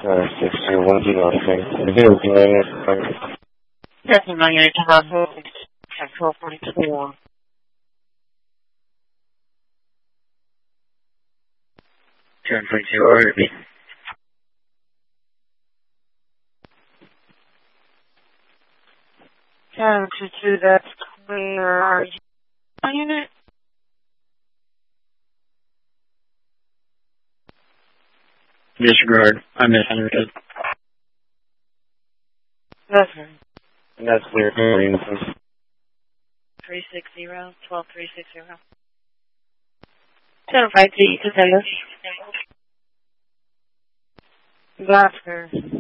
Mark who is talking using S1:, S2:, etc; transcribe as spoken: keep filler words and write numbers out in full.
S1: Uh, six zero one zero, okay. Zero, zero,
S2: Seven nine eight Bravo, twelve forty four.
S1: Ten point two, alright.
S2: Ten two two, that's clear. Are you on it?
S1: Disregard. I misunderstood.
S2: That's right.
S1: And that's clear.
S2: three six zero, twelve three six zero. Ten five two, contender. That's clear.